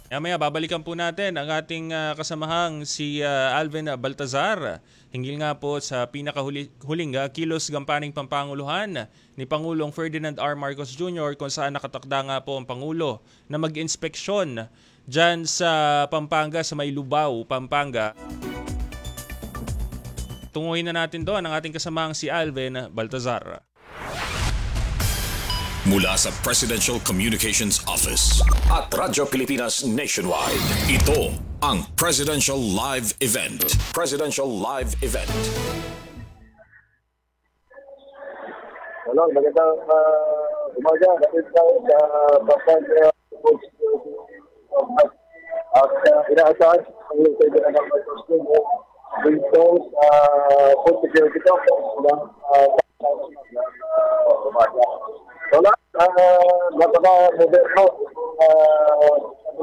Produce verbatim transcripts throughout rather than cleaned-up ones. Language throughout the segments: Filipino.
Maya babalikan po natin ang ating uh, kasamahang si uh, Alvin Baltazar. Hinggil nga po sa pinakahuling uh, kilos gampaning pampanguluhan ni Pangulong Ferdinand R. Marcos Junior kung saan nakatakda nga po ang Pangulo na mag-inspeksyon dyan sa Pampanga, sa may Lubao, Pampanga. Tunguhin na natin doon ang ating kasamahang si Alvin Baltazar. Mula sa Presidential Communications Office at Radyo Pilipinas Nationwide, ito ang Presidential Live Event. Presidential Live Event. Hello, magandang uh, umaga. Dapat tayo sa Pampanga at uh, inaasahan ang lungsod na ng Pagkostungo dito sa food security complex ng umaga. Wala, uh, napaka-moderno uh,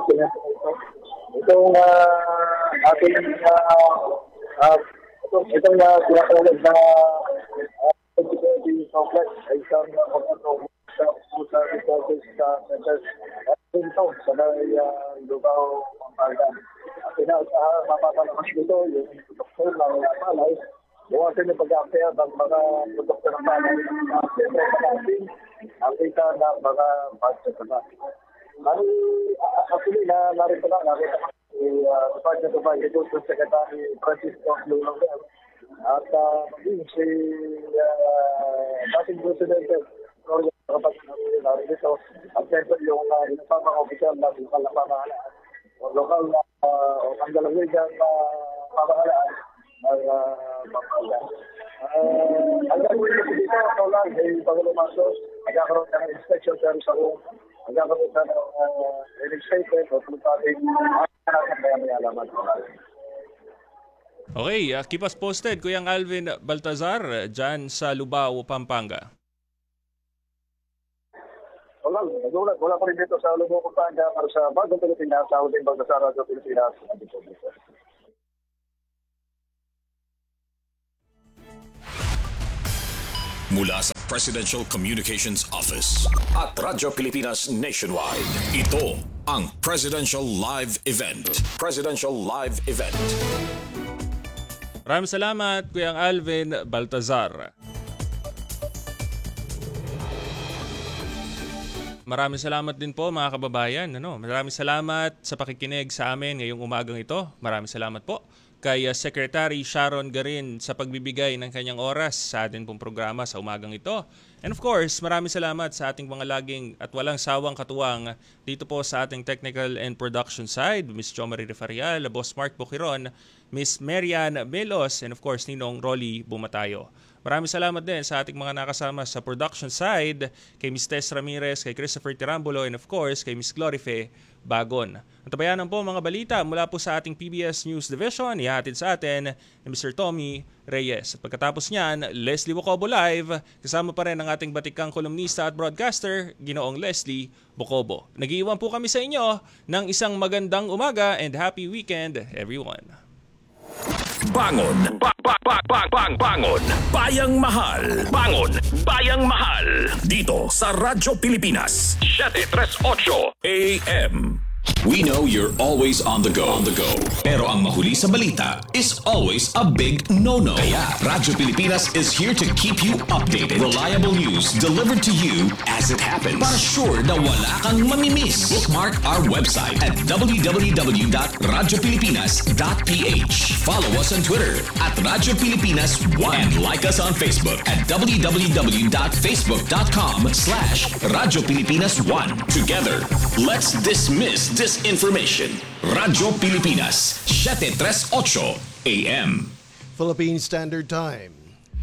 itong uh, ating uh, uh, itong, itong uh, tinatawag na uh, security complex ay isang pagkatong sa sa resources sa centers at dito sa may uh, Lubao, Pampanga. At inaasahan mapapalakas dito yung doktor ng palay, buwasan yung pag-aapea ng mga produkto ng palay at siyempre pag-aaping ang kita ng mga budget na. Ano, actually, na narito na, narito na si Department of Agriculture Secretary Francisco Lulongan at maging si dating Presidente kapag narito at siyempre yung mga opisyal na lokal na pamahalaan o lokal na o pangdalawigan na pamahalaan ng Pampanga. Ang gagawin ko dito, ito lang, ay Pangulong Marcos, magkakaroon ng inspection service sa room, magkakaroon ng hearing statement o tulutating ang may alaman. Okay, uh, keep us posted, Kuyang Alvin Baltazar, dyan sa Lubao, Pampanga. Wala, wala, wala ko rin dito sa Lubao, Pampanga para sa Bagong Pilipinas, sa Uling Baltazar, Radyo Pilipinas. Mula sa Presidential Communications Office at Radyo Pilipinas Nationwide, ito ang Presidential Live Event. Presidential Live Event. Maraming salamat, Kuyang Alvin Baltazar. Maraming salamat din po mga kababayan. Ano? Maraming salamat sa pakikinig sa amin ngayong umagang ito. Maraming salamat po kay uh, Secretary Sharon Garin sa pagbibigay ng kanyang oras sa atin pong programa sa umagang ito. And of course, maraming salamat sa ating mga laging at walang sawang katuwang dito po sa ating technical and production side, Miss Jomari Refarial, Boss Mark Boquiron, Miss Marian Melos, and of course, Ninong Rolly Bumatayo. Maraming salamat din sa ating mga nakasama sa production side, kay Miss Tess Ramirez, kay Christopher Tirambulo, and of course, kay Miss Glorife Bagon. Ang tabayanan po mga balita mula po sa ating P B S News Division, ihatid sa atin ni Mister Tommy Reyes. At pagkatapos niyan, Leslie Bocobo Live, kasama pa rin ang ating batikang kolumnista at broadcaster, Ginoong Leslie Bocobo. Nag-iwan po kami sa inyo ng isang magandang umaga and happy weekend, everyone. Bangon! Ba ba ba ba bang bangon! Bayang mahal! Bangon! Bayang mahal! Dito sa Radyo Pilipinas seven thirty-eight A M. We know you're always on the go, on the go. Pero ang mahuli sa balita is always a big no-no. Kaya Radyo Pilipinas is here to keep you updated. Reliable news delivered to you as it happens. Para sure na wala kang mamimiss. Bookmark our website at w w w dot radyo pilipinas dot p h. Follow us on Twitter at Radyo Pilipinas one and like us on Facebook at w w w dot facebook dot com slash Radyo Pilipinas one. Together, let's dismiss disinformation. Radyo Pilipinas, seven thirty-eight A M. Philippine Standard Time,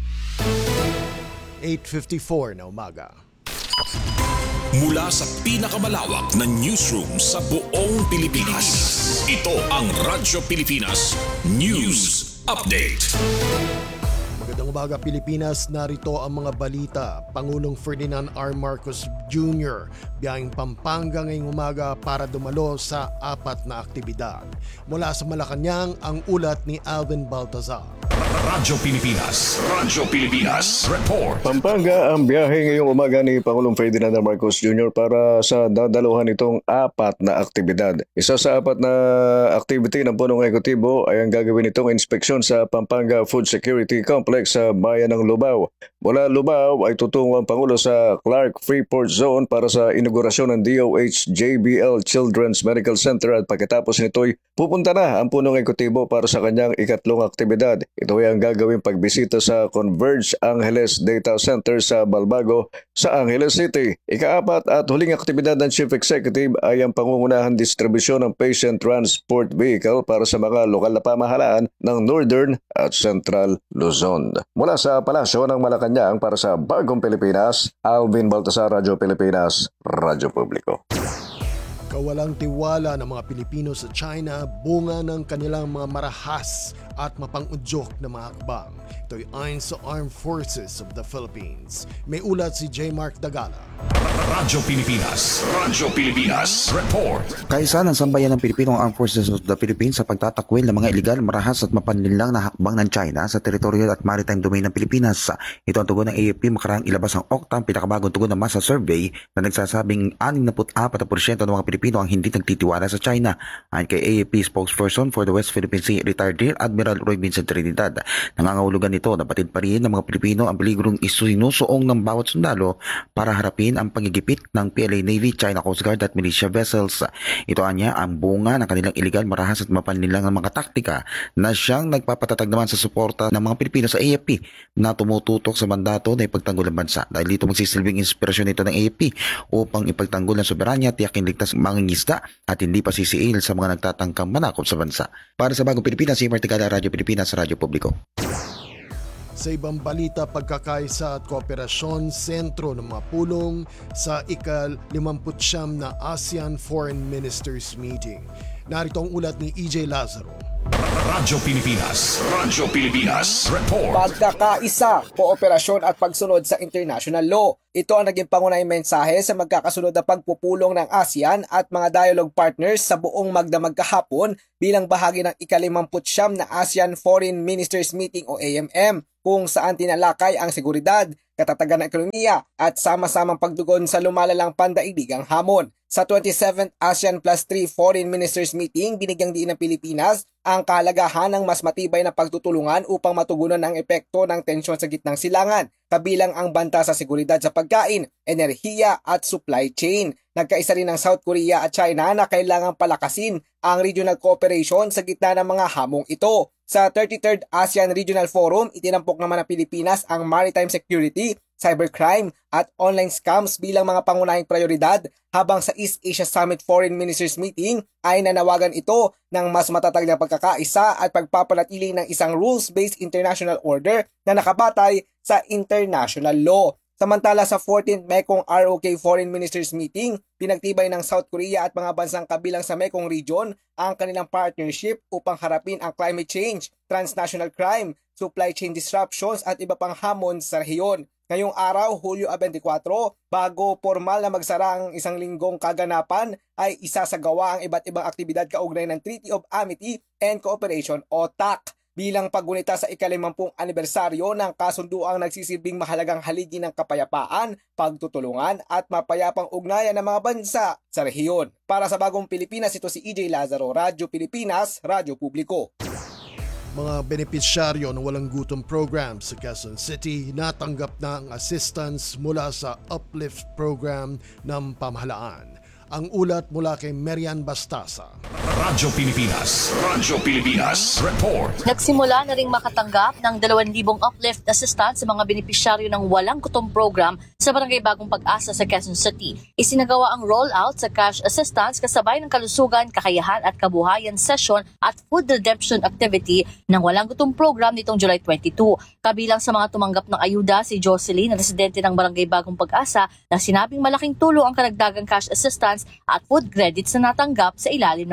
eight fifty-four na umaga. Mula sa pinakamalawak na newsroom sa buong Pilipinas, ito ang Radyo Pilipinas News Update. Magandang umaga Pilipinas, narito ang mga balita. Pangulong Ferdinand R. Marcos Junior biyaheng Pampanga ngayong umaga para dumalo sa apat na aktibidad. Mula sa Malacanang, ang ulat ni Alvin Baltazar. Radyo Pilipinas, Radyo Pilipinas, report. Pampanga ang biyahe ngayong umaga ni Pangulong Ferdinand R. Marcos Junior para sa dadaluhan itong apat na aktibidad. Isa sa apat na activity ng punong ekutibo ay ang gagawin itong inspeksyon sa Pampanga Food Security Complex sa bayan ng Lubao. Mula Lubao ay tutungo ang Pangulo sa Clark Freeport Zone para sa inaugurasyon ng D O H J B L Children's Medical Center at pagkatapos nito'y pupunta na ang punong ekutibo para sa kanyang ikatlong aktibidad. Ito ay ang gagawing pagbisita sa Converge Angeles Data Center sa Balbago sa Angeles City. Ikaapat at huling aktibidad ng Chief Executive ay ang pangungunahang distribusyon ng patient transport vehicle para sa mga lokal na pamahalaan ng Northern at Central Luzon. Mula sa Palasyo ng Malacanang para sa Bagong Pilipinas, Alvin Baltasar, Radyo Pilipinas, Radyo Publiko. Kawalang tiwala ng mga Pilipino sa China, bunga ng kanilang mga marahas at mapang-udyok na mga hakbang. Ito'y ayon sa Armed Forces of the Philippines. May ulat si J. Mark Dagala. Radyo Pilipinas, Radyo Pilipinas, report. Kaisa ng sambayan ng Pilipino ang Armed Forces of the Philippines sa pagtatakwil ng mga iligal, marahas at mapanlinlang na hakbang ng China sa teritoryo at maritime domain ng Pilipinas. Ito ang tugon ng A F P makaraang ilabas ang O C T A, ang pinakabagong tugon ng masa survey na nagsasabing sixty-four percent ng mga Pilipino ang hindi nagtitiwala sa China. Ayon kay A F P spokesperson for the West Philippine Sea, retired Rear Admiral Roy Vincent Trinidad, nangangahulugan nito na batid pa rin ng mga Pilipino ang peligurong isinusuong ng bawat sundalo para harapin ang pangigipit ng P L A Navy, China Coast Guard at militia vessels. Ito anya ang bunga ng kanilang iligal, marahas at mapanlinlang ng mga taktika na siyang nagpapatatag naman sa suporta ng mga Pilipino sa A F P na tumututok sa mandato na ipagtanggol ang bansa. Dahil dito magsisilbing inspirasyon ito ng A F P upang ipagtanggol ang soberanya, tiyaking ligtas mangingisda at hindi pa sisiil sa mga nagtatangkang manakop sa bansa. Para sa Bagong Pilipinas, si Martigala, Radyo Pilipinas, Radyo Publiko. Sa ibang balita, pagkakaisa at kooperasyon, sentro ng mga pulong sa ika-limamputsiyam na ASEAN Foreign Ministers Meeting. Narito ang ulat ni E J Lazaro. Radyo Pilipinas, Radyo Pilipinas, report. Pagkakaisa, kooperasyon at pagsunod sa international law. Ito ang naging pangunahing mensahe sa magkakasunod na pagpupulong ng ASEAN at mga dialogue partners sa buong magdamag kahapon bilang bahagi ng ika-limamputsiyam na ASEAN Foreign Ministers Meeting o A M M, kung saan tinalakay ang seguridad, katatagan ng ekonomiya at sama-samang pagtugon sa lumalalang pandaigdigang hamon. Sa twenty-seventh ASEAN Plus three Foreign Ministers Meeting, binigyang diin ng Pilipinas ang kahalagahan ng mas matibay na pagtutulungan upang matugunan ang epekto ng tensyon sa gitnang silangan, kabilang ang banta sa seguridad sa pagkain, enerhiya at supply chain. Nagkaisa rin ng South Korea at China na kailangang palakasin ang regional cooperation sa gitna ng mga hamong ito. Sa thirty-third ASEAN Regional Forum, itinampok naman ng Pilipinas ang maritime security, cybercrime at online scams bilang mga pangunahing prioridad, habang sa East Asia Summit Foreign Ministers Meeting ay nanawagan ito ng mas matatag na pagkakaisa at pagpapanatili ng isang rules-based international order na nakabatay sa international law. Samantala sa fourteenth Mekong R O K Foreign Ministers Meeting, pinagtibay ng South Korea at mga bansang kabilang sa Mekong region ang kanilang partnership upang harapin ang climate change, transnational crime, supply chain disruptions at iba pang hamon sa rehiyon. Ngayong araw, Hulyo twenty-four, bago formal na magsara ang isang linggong kaganapan, ay isasagawa ang iba't ibang aktibidad kaugnay ng Treaty of Amity and Cooperation o T A C. Bilang paggunita sa ikalimampung anibersaryo ng kasunduang nagsisilbing mahalagang haligi ng kapayapaan, pagtutulungan at mapayapang ugnayan ng mga bansa sa rehiyon. Para sa Bagong Pilipinas, ito si E J Lazaro, Radyo Pilipinas, Radyo Publiko. Mga benepisyaryo ng walang gutom program sa Quezon City natanggap na ang assistance mula sa Uplift program ng pamahalaan. Ang ulat mula kay Marian Bastasa. Radyo Pilipinas, Radyo Pilipinas, report. Nagsimula na ring makatanggap ng dalawang libong uplift assistance sa mga benepisyaryo ng walang gutom program sa Barangay Bagong Pag-asa sa Quezon City. Isinagawa ang rollout sa cash assistance kasabay ng kalusugan, kakayahan at kabuhayan session at food redemption activity ng walang gutom program nitong July twenty-two. Kabilang sa mga tumanggap ng ayuda si Jocelyn, residente ng Barangay Bagong Pag-asa, na sinabing malaking tulong ang karagdagang cash assistance at food credits na natanggap sa ilalim ng programa.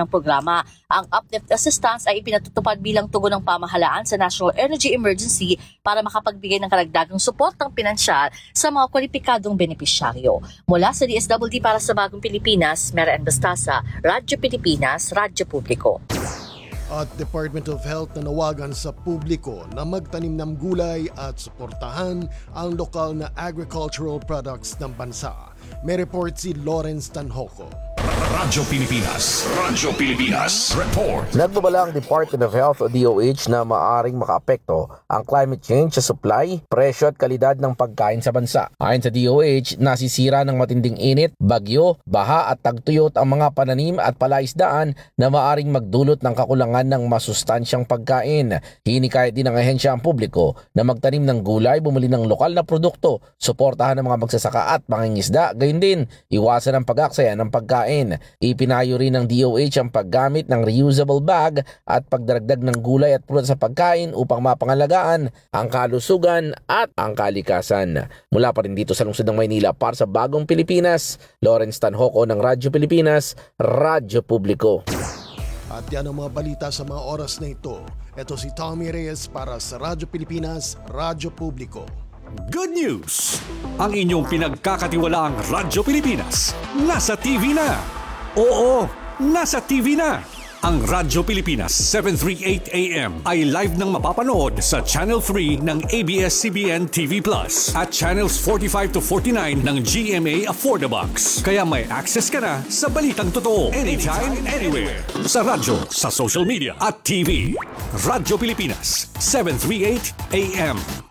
programa. Ang uplift assistance ay ipinatutupad bilang tugon ng pamahalaan sa National Energy Emergency para makapagbigay ng karagdagang suportang pinansyal sa mga kwalipikadong benepisyaryo. Mula sa D S W D para sa Bagong Pilipinas, Mera N. Bastasa, Radyo Pilipinas, Radyo Publiko. At Department of Health na nawagan sa publiko na magtanim ng gulay at suportahan ang lokal na agricultural products ng bansa. May report si Lawrence Tanhoco. Radyo Pilipinas. Radyo Pilipinas. Report. Nagbabala ang Department of Health o D O H na maaring makaapekto ang climate change sa supply, presyo at kalidad ng pagkain sa bansa. Ayon sa D O H, nasisira ng matinding init, bagyo, baha at tagtuyot ang mga pananim at palaisdaan na maaring magdulot ng kakulangan ng masustansyang pagkain. Hinikayat din ng ahensya ang publiko na magtanim ng gulay, bumili ng lokal na produkto, suportahan ng mga magsasaka at mangingisda, gayon din iwasan ang pag-aksaya ng pagkain. Ipinayo rin ng D O H ang paggamit ng reusable bag at pagdaragdag ng gulay at prutas sa pagkain upang mapangalagaan ang kalusugan at ang kalikasan. Mula pa rin dito sa lungsod ng Maynila para sa Bagong Pilipinas, Lawrence Tanhoco ng Radyo Pilipinas, Radyo Publiko. At yan ang mga balita sa mga oras na ito. Ito si Tommy Reyes para sa Radyo Pilipinas, Radyo Publiko. Good news! Ang inyong pinagkakatiwalaang Radyo Pilipinas nasa T V na. Oo, nasa T V na. Ang Radyo Pilipinas seven thirty-eight A M ay live nang mapapanood sa Channel three ng A B S C B N T V Plus at Channels forty-five to forty-nine ng G M A Affordabox. Kaya may access ka na sa balitang totoo anytime, anywhere. Sa radyo, sa social media at T V. Radyo Pilipinas seven thirty-eight A M.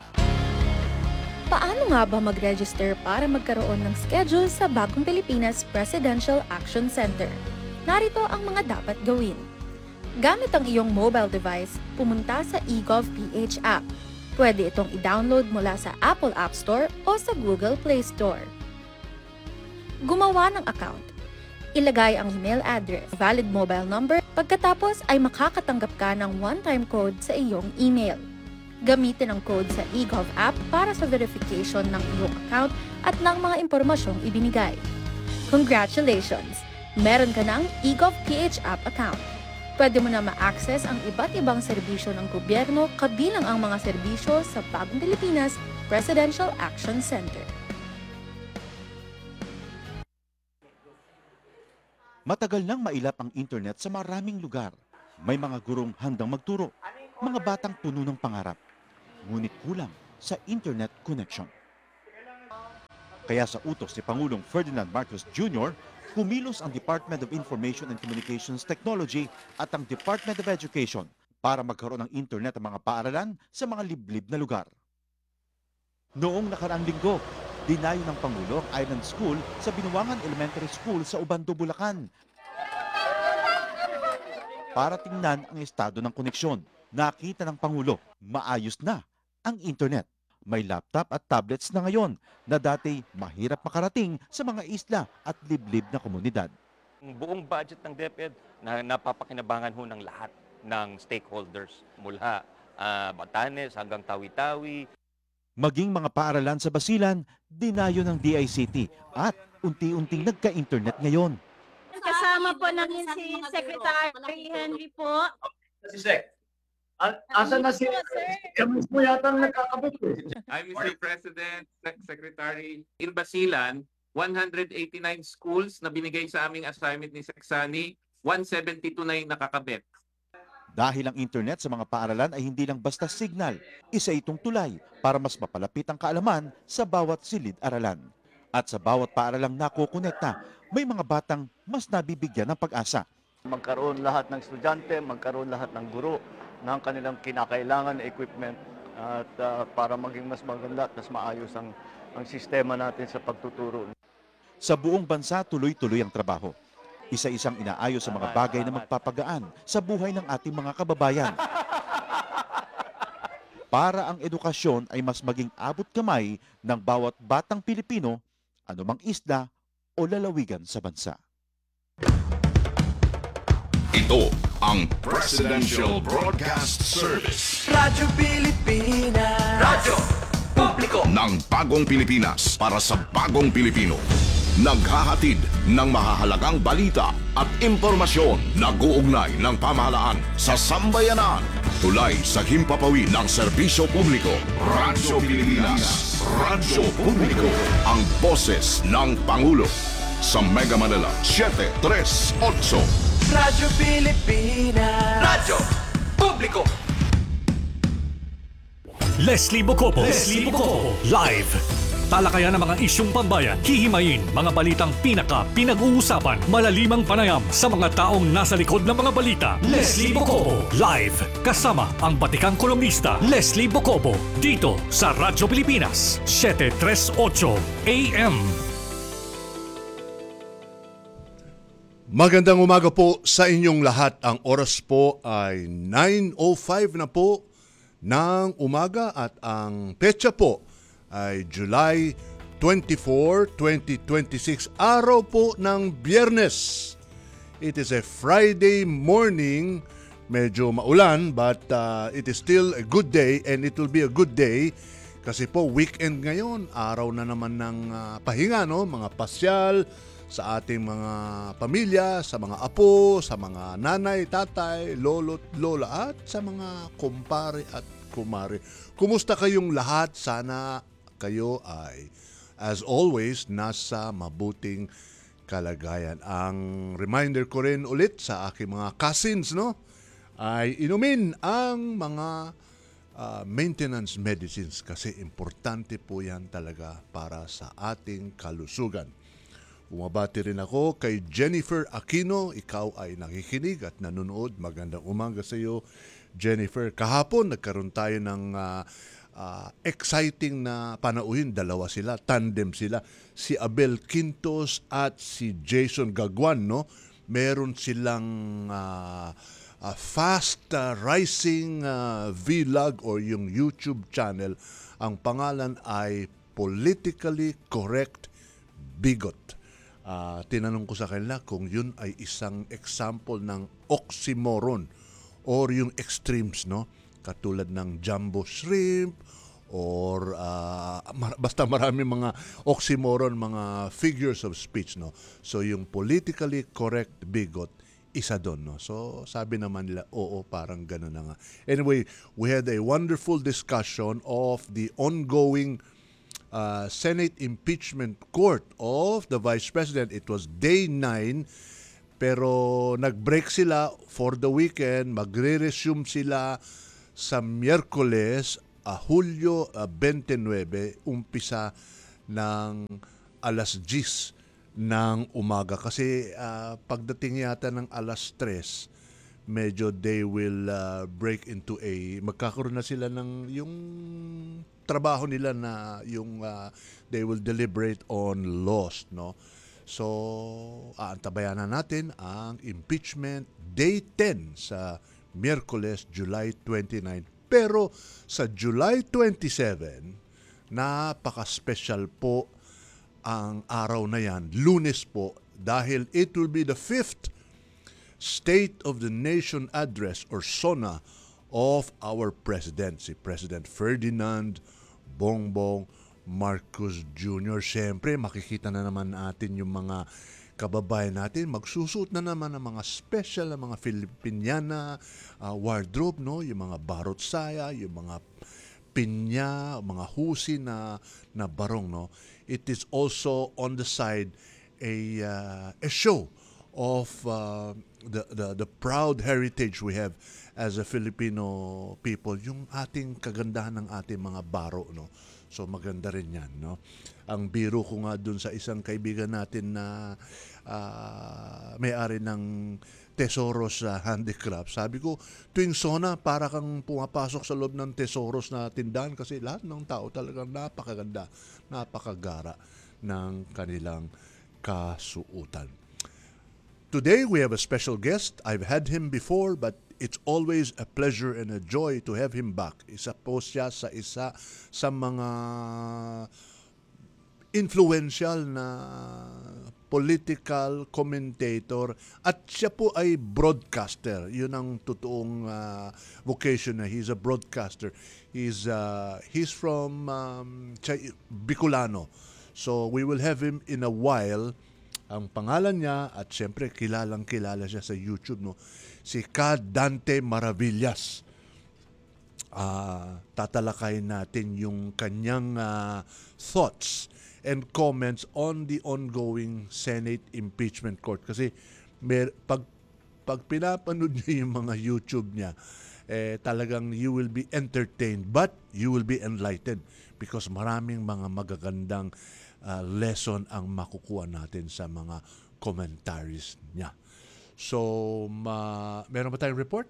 Paano nga ba mag-register para magkaroon ng schedule sa Bagong Pilipinas Presidential Action Center? Narito ang mga dapat gawin. Gamit ang iyong mobile device, pumunta sa eGovPH app. Pwede itong i-download mula sa Apple App Store o sa Google Play Store. Gumawa ng account. Ilagay ang email address, valid mobile number, pagkatapos ay makakatanggap ka ng one-time code sa iyong email. Gamitin ang code sa eGov app para sa verification ng iyong account at ng mga impormasyong ibinigay. Congratulations! Meron ka ng eGovPH app account. Pwede mo na ma-access ang iba't ibang serbisyo ng gobyerno kabilang ang mga serbisyo sa Bagong Pilipinas Presidential Action Center. Matagal nang mailap ang internet sa maraming lugar. May mga gurong handang magturo, mga batang puno ng pangarap. Ngunit kulang sa internet connection. Kaya sa utos ni Pangulong Ferdinand Marcos Junior, kumilos ang Department of Information and Communications Technology at ang Department of Education para magkaroon ng internet ang mga paaralan sa mga liblib na lugar. Noong nakaraang linggo, dinayo ng Pangulo ang Island School sa Binuangan Elementary School sa Ubando, Bulacan para tingnan ang estado ng koneksyon. Nakita ng Pangulo, maayos na ang internet. May laptop at tablets na ngayon na dati mahirap makarating sa mga isla at liblib na komunidad. Ang buong budget ng DepEd na napapakinabangan ho ng lahat ng stakeholders mula uh, Batanes hanggang Tawi-Tawi. Maging mga paaralan sa Basilan, dinayo ng D I C T at unti-unting nagka-internet ngayon. Kasama po namin si Secretary Henry po. Si Sec. Asa na si Kami mo yata nagkakabit eh. I'm Mister President, Sec- Secretary. In Basilan, one hundred eighty-nine schools na binigay sa aming assignment ni Seksani, one seventy-two na yung nakakabit. Dahil ang internet sa mga paaralan ay hindi lang basta signal, isa itong tulay para mas mapalapit ang kaalaman sa bawat silid-aralan. At sa bawat paaralang nakukonekta, may mga batang mas nabibigyan ng pag-asa. Magkaroon lahat ng estudyante, magkaroon lahat ng guro ng kanilang kinakailangan na equipment at uh, para maging mas maganda at mas maayos ang, ang sistema natin sa pagtuturo. Sa buong bansa, tuloy-tuloy ang trabaho. Isa-isang inaayos sa mga bagay na magpapagaan sa buhay ng ating mga kababayan. Para ang edukasyon ay mas maging abot kamay ng bawat batang Pilipino, anumang isla o lalawigan sa bansa. Ito ang Presidential Broadcast Service. Radyo Pilipinas. Radyo Publiko. Ng Bagong Pilipinas para sa Bagong Pilipino. naghahatid ng mahahalagang balita at impormasyon na guugnay ng pamahalaan sa sambayanan. Tulay sa himpapawid ng serbisyo publiko. Radyo Pilipinas. Radyo Publiko. Ang boses ng Pangulo. Sa Mega Manila, seven three eight. Radyo Pilipinas. Radyo Publiko. Leslie Bocopo. Leslie Bocopo. Live. Talakayan ng mga isyong pambayan, hihimayin mga balitang pinaka pinag-uusapan, malalimang panayam sa mga taong nasa likod ng mga balita. Leslie Bocopo. Live. Kasama ang batikang kolumnista Leslie Bocopo. Dito sa Radyo Pilipinas, seven three eight A M. Magandang umaga po sa inyong lahat. Ang oras po ay nine oh five na po ng umaga at ang petsa po ay July twenty-fourth, twenty twenty-six, araw po ng Biyernes. It is a Friday morning, medyo maulan but uh, it is still a good day and it will be a good day kasi po weekend ngayon, araw na naman ng uh, pahinga, no? Mga pasyal sa ating mga pamilya, sa mga apo, sa mga nanay, tatay, lolo't lola at sa mga kumpare at kumare. Kumusta kayong lahat? Sana kayo ay, as always, nasa mabuting kalagayan. Ang reminder ko rin ulit sa aking mga cousins, no, ay inumin ang mga uh, maintenance medicines kasi importante po yan talaga para sa ating kalusugan. Bumabati rin ako kay Jennifer Aquino. Ikaw ay nakikinig at nanonood. Magandang umaga sa iyo, Jennifer. Kahapon nagkaroon tayo ng uh, uh, exciting na panauhin. Dalawa sila, tandem sila. Si Abel Quintos at si Jason Gagwan, no? Meron silang uh, uh, fast uh, rising uh, vlog or yung YouTube channel. Ang pangalan ay Politically Correct Bigot. Uh, tinanong ko sa kanila kung yun ay isang example ng oxymoron or yung extremes, no? Katulad ng jumbo shrimp or uh, mar- basta marami mga oxymoron, mga figures of speech, no? So yung politically correct bigot, isa doon, no? So sabi naman nila, oo, parang gano'n na nga. Anyway, we had a wonderful discussion of the ongoing Uh, Senate impeachment court of the Vice President. It was day nine, pero nag-break sila for the weekend. Magre-resume sila sa Miyerkules, uh, Hulyo uh, twenty-nine, umpisa ng alas diyes ng umaga. Kasi uh, pagdating yata ng alas tres, medyo they will uh, break into a, magkakaroon na sila ng yung trabaho nila na yung uh, they will deliberate on laws, no? So, aantabayan na natin ang impeachment day ten sa Miyerkules, July twenty-nine. Pero sa July twenty-seven, napaka-special po ang araw na yan, Lunes po, dahil it will be the fifth State of the Nation Address or SONA of our President, si President Ferdinand Bongbong Marcos Junior Siyempre, makikita na naman natin yung mga kababayan natin. Magsusuot na naman ng mga special na mga Filipiniana uh, wardrobe, no? Yung mga barot saya, yung mga pinya, mga husi na, na barong, no? It is also on the side a, uh, a show of uh, the, the the proud heritage we have as a Filipino people, yung ating kagandahan ng ating mga baro, no? So maganda rin yan, no? Ang biro ko nga dun sa isang kaibigan natin na uh, may-ari ng Tesoros uh, Handicraft, sabi ko, tuwing SONA, para kang pumapasok sa loob ng Tesoros na tindahan kasi lahat ng tao talagang napakaganda, napakagara ng kanilang kasuutan. Today, we have a special guest. I've had him before, but it's always a pleasure and a joy to have him back. Isa po siya sa isa sa mga influential na political commentator at siya po ay broadcaster. Yun ang totoong uh, vocation na. He's a broadcaster. He's, uh, he's from um, Bicolano. So we will have him in a while. Ang pangalan niya, at siyempre kilalang kilala siya sa YouTube, no? Si Ka Dante Maravillas. Uh, tatalakayin natin yung kanyang uh, thoughts and comments on the ongoing Senate impeachment court. Kasi mer- pag, pag pinapanood niyo yung mga YouTube niya, eh, talagang you will be entertained but you will be enlightened because maraming mga magagandang uh, lesson ang makukuha natin sa mga commentaries niya. So, ma- meron ba tayong report?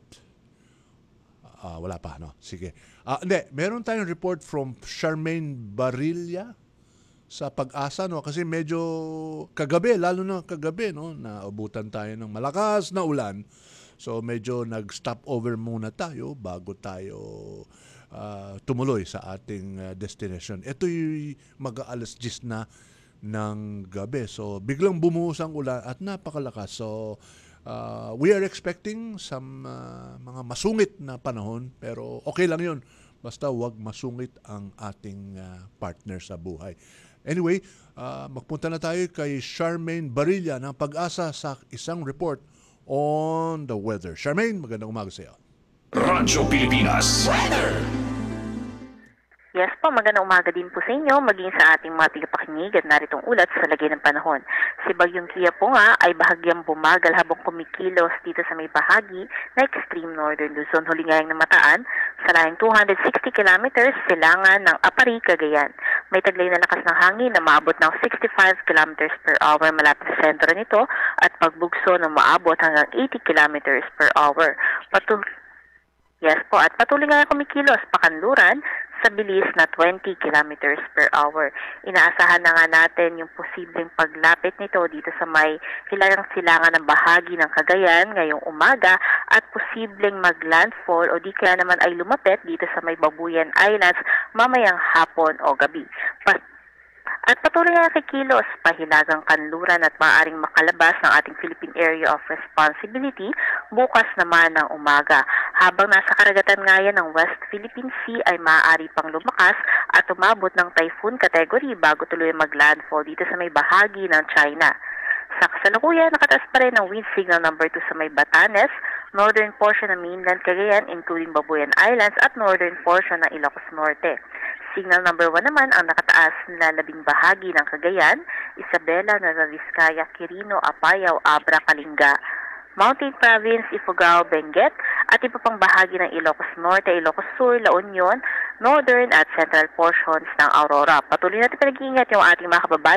Uh, wala pa, no? Sige. Uh, hindi, meron tayong report from Charmaine Barilla sa Pag-asa, no? Kasi medyo kagabi, lalo na kagabi, no? Naabutan tayo ng malakas na ulan. So, medyo nag-stop over muna tayo bago tayo uh, tumuloy sa ating uh, destination. Ito yung mag-aalas diyes na ng gabi. So, biglang bumuhos ang ulan at napakalakas. So, Uh, we are expecting some uh, mga masungit na panahon, pero okay lang yun. Basta wag masungit ang ating uh, partner sa buhay. Anyway, uh, magpunta na tayo kay Charmaine Barilla ng Pag-asa sa isang report on the weather. Charmaine, magandang umaga sa iyo. Radyo Pilipinas Weather. Yes po, magandang umaga din po sa inyo, maging sa ating mga tagapakinig at naritong ulat sa lagay ng panahon. Si Bagyong Kia po nga ay bahagyang bumagal habang kumikilos dito sa may bahagi na extreme northern Luzon. Huli ngayong namataan sa lahing two hundred sixty kilometers silangan ng Apari, Cagayan. May taglay na lakas ng hangin na maabot ng sixty-five kilometers per hour malapit sa sentro nito at pagbugso na maabot hanggang eighty kilometers per hour. Patuloy Yes po, at patuloy nga kumikilos pakanluran sa bilis na twenty kilometers per hour. Inaasahan na nga natin yung posibleng paglapit nito dito sa may hilagang silangan ng bahagi ng Cagayan ngayong umaga at posibleng maglandfall o di kaya naman ay lumapit dito sa may Babuyan Islands mamayang hapon o gabi. Pas At patuloy na kikilos, pahilagang kanluran at maaaring makalabas ng ating Philippine Area of Responsibility bukas naman ng umaga. Habang nasa karagatan nga yan ng West Philippine Sea ay maaari pang lumakas at umabot ng typhoon category bago tuloy maglandfall dito sa may bahagi ng China. Sa kasalukuyan, nakataas pa rin ang wind signal number two sa may Batanes, northern portion ng mainland Cagayan including Babuyan Islands at northern portion ng Ilocos Norte. Signal number one naman ang nakataas na labing bahagi ng Cagayan, Isabela, Nueva Vizcaya, Quirino, Apayao, Abra, Kalinga, Mountain Province, Ifugao, Benguet, at iba pang bahagi ng Ilocos Norte, Ilocos Sur, La Union, northern at central portions ng Aurora. Patuloy natin pinag-iingat yung ating mga kababayan